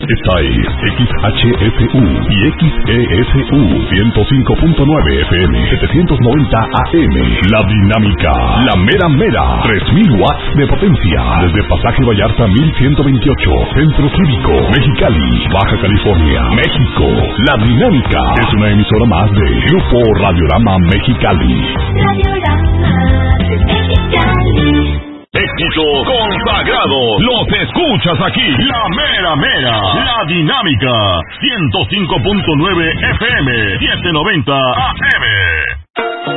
Esta es XHFU y XESU 105.9 FM 790 AM. La Dinámica, la mera mera, 3000 watts de potencia. Desde Pasaje Vallarta 1128, Centro Cívico, Mexicali, Baja California, México. La Dinámica es una emisora más de Grupo Radiorama Mexicali. Radiorama Mexicali. Éxito consagrado, los escuchas aquí, la mera mera, la Dinámica, 105.9 FM, 790 AM.